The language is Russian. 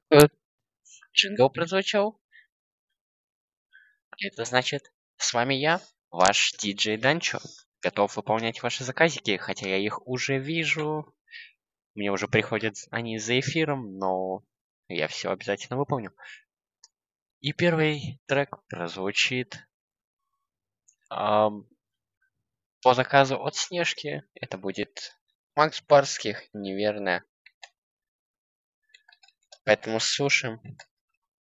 Э, Джингл прозвучал. Это значит, с вами я, ваш диджей Данчо. Готов выполнять ваши заказики, хотя я их уже вижу. Мне уже приходят они за эфиром, но я все обязательно выполню. И первый трек прозвучит ам, по заказу от Снежки. Это будет Макс Барских, неверно. Поэтому слушаем.